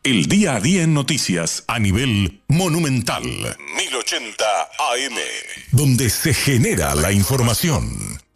El día a día en noticias a nivel monumental. 1080 AM. Donde se genera la información.